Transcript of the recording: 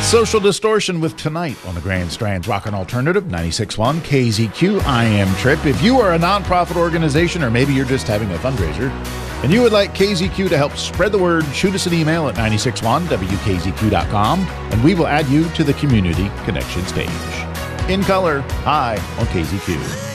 Social Distortion with Tonight on the Grand Strand's Rockin' Alternative 96.1 KZQ. I am Trip. If you are a nonprofit organization or maybe you're just having a fundraiser and you would like KZQ to help spread the word, shoot us an email at 961wkzq.com and we will add you to the Community Connection stage. In color, hi on KZQ.